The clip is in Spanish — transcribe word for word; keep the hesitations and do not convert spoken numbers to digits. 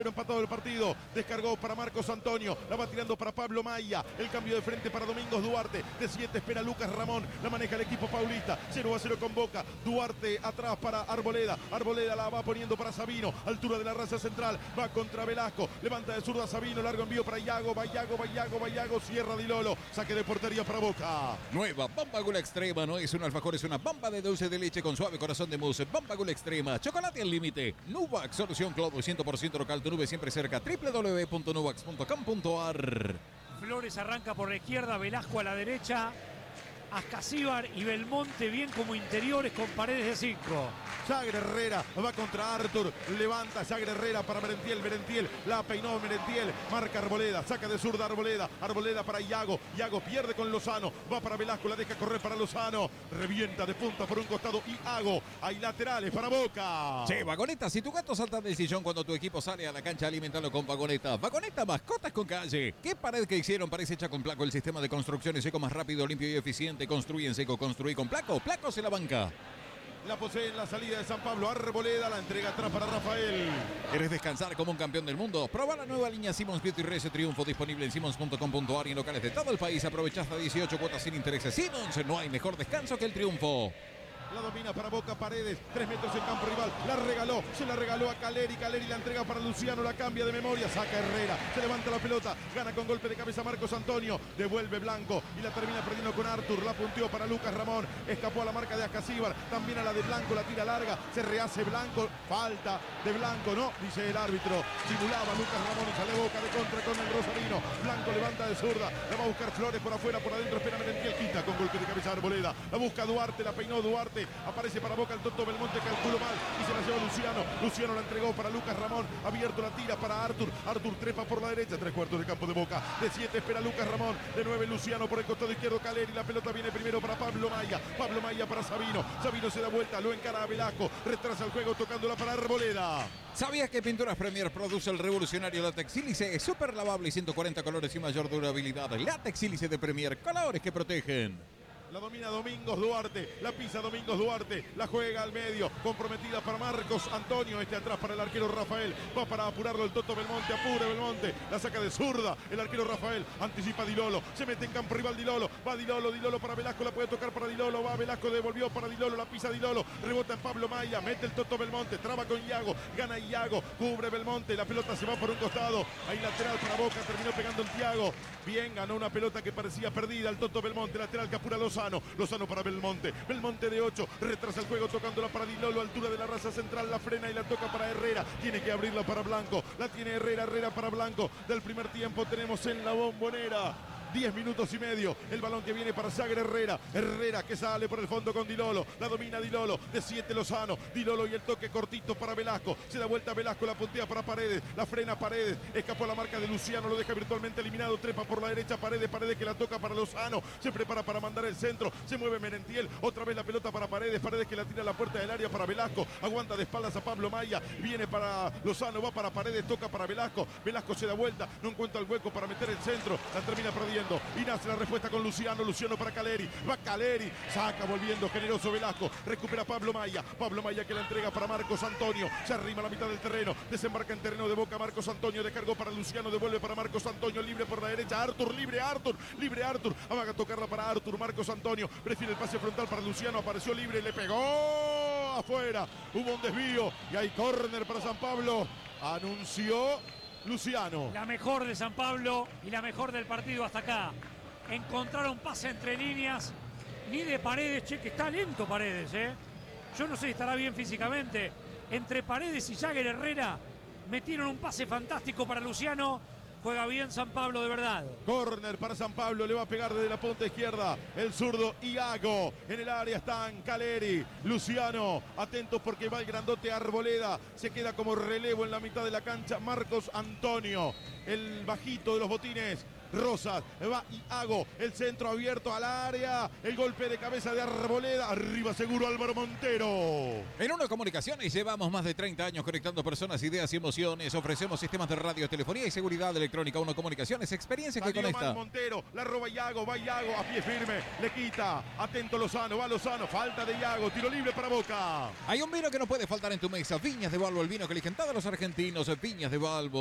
Empatado el partido, descargó para Marcos Antonio, la va tirando para Pablo Maya, el cambio de frente para Domingos Duarte, de siete espera Lucas Ramón, la maneja el equipo paulista, cero a cero con Boca, Duarte atrás para Arboleda, Arboleda la va poniendo para Sabino, altura de la raza central, va contra Velasco, levanta de zurda Sabino, largo envío para Iago, va Iago, va Iago, va Iago, cierra Di Lolo, saque de portería para Boca. Nueva Bomba Gula Extrema, no es un alfajor, es una bomba de dulce de leche con suave corazón de mousse. Bomba Gula Extrema, chocolate al límite. Nuvax, solución Globo, cien por ciento local, tu nube siempre cerca. doble u doble u doble u punto nuvax punto com punto a r. Flores arranca por la izquierda, Velasco a la derecha, Ascasíbar y Belmonte bien como interiores con Paredes de cinco. Jagger Herrera va contra Artur, levanta Jagger Herrera para Merentiel, Merentiel la peinó Merentiel, marca Arboleda, saca de zurda Arboleda, Arboleda para Iago, Iago pierde con Lozano, va para Velasco, la deja correr para Lozano, revienta de punta por un costado Iago, hay laterales para Boca. Che, Vagoneta, si tu gato salta del sillón cuando tu equipo sale a la cancha, alimentalo con Vagoneta. Vagoneta, mascotas con calle. ¿Qué pared que hicieron? Parece hecha con Placo, el sistema de construcción es seco más rápido, limpio y eficiente. Construye en seco, construye con Placo, Placo se la banca. La posee en la salida de San Pablo, Arboleda, la entrega atrás para Rafael. ¿Quieres descansar como un campeón del mundo? Proba la nueva línea Simmons Beauty Race Triunfo, disponible en simmons punto com punto a r y en locales de todo el país. Aprovecha hasta dieciocho cuotas sin intereses. Simmons, no hay mejor descanso que el triunfo. La domina para Boca, Paredes, tres metros en campo rival, la regaló, se la regaló a Caleri, Caleri la entrega para Luciano, la cambia de memoria, saca Herrera, se levanta la pelota, gana con golpe de cabeza Marcos Antonio, devuelve Blanco y la termina perdiendo con Artur, la punteó para Lucas Ramón, escapó a la marca de Ascasíbar, también a la de Blanco, la tira larga, se rehace Blanco, falta de Blanco, no, dice el árbitro, simulaba Lucas Ramón y sale Boca de contra con el Rosarino, Blanco levanta de zurda, la va a buscar Flores por afuera, por adentro, espera Merentiel, quita con golpe de cabeza Arboleda, la busca Duarte, la peinó Duarte, aparece para Boca el Toto Belmonte, calculó mal y se la lleva Luciano. Luciano la entregó para Lucas Ramón, abierto la tira para Artur. Artur trepa por la derecha, tres cuartos de campo de Boca. De siete espera Lucas Ramón, de nueve Luciano por el costado izquierdo Caleri. La pelota viene primero para Pablo Maya. Pablo Maya para Sabino. Sabino se da vuelta, lo encara a Velasco. Retrasa el juego tocándola para Arboleda. ¿Sabías que Pinturas Premier produce el revolucionario látex sílice? Es súper lavable y ciento cuarenta colores y mayor durabilidad. Látex sílice de Premier, colores que protegen. La domina Domingos Duarte, la pisa Domingos Duarte, la juega al medio, comprometida para Marcos Antonio, este atrás para el arquero Rafael, va para apurarlo el Toto Belmonte, apura Belmonte, la saca de zurda, el arquero Rafael, anticipa Di Lolo, se mete en campo rival Di Lolo, va Di Lolo, Di Lolo para Velasco, la puede tocar para Di Lolo, va Velasco, devolvió para Di Lolo, la pisa Di Lolo, rebota en Pablo Maya, mete el Toto Belmonte, traba con Iago, gana Iago, cubre Belmonte, la pelota se va por un costado, hay lateral para Boca, terminó pegando en Thiago, bien, ganó una pelota que parecía perdida, el Toto Belmonte, lateral que apura Lozano, Lozano para Belmonte, Belmonte de ocho, retrasa el juego tocándola para Di Lolo, altura de la raza central, la frena y la toca para Herrera, tiene que abrirla para Blanco, la tiene Herrera, Herrera para Blanco, del primer tiempo tenemos en la Bombonera. diez minutos y medio, el balón que viene para Jagger Herrera, Herrera que sale por el fondo con Di Lolo, la domina Di Lolo, de siete Lozano, Di Lolo y el toque cortito para Velasco, se da vuelta Velasco, la puntea para Paredes, la frena Paredes, escapó a la marca de Luciano, lo deja virtualmente eliminado, trepa por la derecha Paredes, Paredes que la toca para Lozano, se prepara para mandar el centro, se mueve Merentiel, otra vez la pelota para Paredes, Paredes que la tira a la puerta del área para Velasco, aguanta de espaldas a Pablo Maya, viene para Lozano, va para Paredes, toca para Velasco, Velasco se da vuelta, no encuentra el hueco para meter el centro, la termina perdiendo. Y nace la respuesta con Luciano, Luciano para Caleri, va Caleri, saca volviendo generoso Velasco, recupera Pablo Maya, Pablo Maya que la entrega para Marcos Antonio, se arrima a la mitad del terreno, desembarca en terreno de Boca Marcos Antonio, descargó para Luciano, devuelve para Marcos Antonio, libre por la derecha, Artur, libre Artur, libre Artur, va a tocarla para Artur, Marcos Antonio, prefiere el pase frontal para Luciano, apareció libre, le pegó afuera, hubo un desvío y hay córner para San Pablo, anunció Luciano. La mejor de San Pablo y la mejor del partido hasta acá. Encontraron pase entre líneas, ni de Paredes, che, que está lento Paredes, ¿eh? Yo no sé si estará bien físicamente. Entre Paredes y Jagger Herrera metieron un pase fantástico para Luciano. Juega bien San Pablo de verdad. Córner para San Pablo, le va a pegar desde la punta izquierda el zurdo Iago. En el área están Caleri, Luciano, atentos porque va el grandote Arboleda. Se queda como relevo en la mitad de la cancha Marcos Antonio, el bajito de los botines. Rosas, va Iago, el centro abierto al área, el golpe de cabeza de Arboleda, arriba seguro Álvaro Montero. En Uno Comunicaciones llevamos más de treinta años conectando personas, ideas y emociones. Ofrecemos sistemas de radio, telefonía y seguridad electrónica. Uno Comunicaciones, experiencia que Salió conecta. mal Montero, la roba Iago, va Iago a pie firme, le quita, atento Lozano, va Lozano, falta de Iago, tiro libre para Boca. Hay un vino que no puede faltar en tu mesa. Viñas de Balbo, el vino que eligen todos los argentinos. Viñas de Balbo.